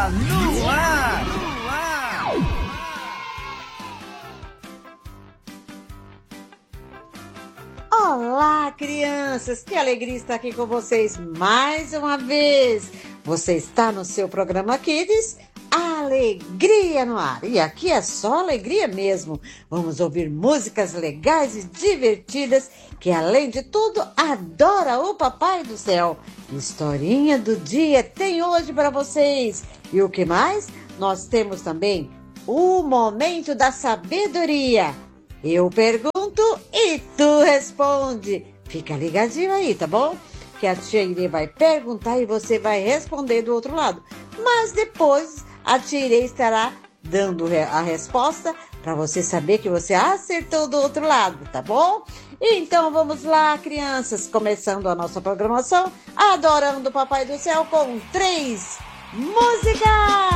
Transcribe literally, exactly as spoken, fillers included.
Está no ar. Olá, crianças! Que alegria estar aqui com vocês mais uma vez! Você está no seu programa Kids, Alegria no Ar. E aqui é só alegria mesmo. Vamos ouvir músicas legais e divertidas que, além de tudo, adora o Papai do Céu. Historinha do dia tem hoje para vocês. E o que mais? Nós temos também o Momento da Sabedoria. Eu pergunto e tu responde. Fica ligadinho aí, tá bom? Que a tia Irê vai perguntar e você vai responder do outro lado. Mas depois a tia Irê estará dando a resposta para você saber que você acertou do outro lado, tá bom? Então vamos lá, crianças, começando a nossa programação, adorando o Papai do Céu com três músicas!